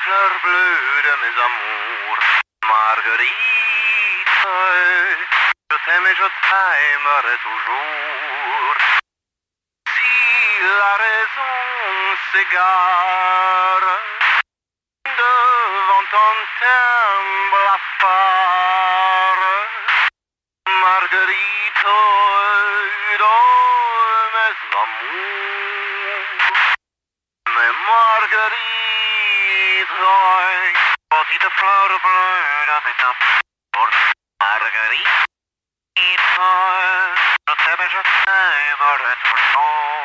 fleurs bleues de mes amours. Marguerite, je t'aime et je t'aimerai toujours. Si la raison s'égare devant ton thème blafard, Marguerite, dans mes amours. Mais Marguerite, petite fleur bleue de mes amours. Marguerite, je t'aime et je t'aimerai toujours.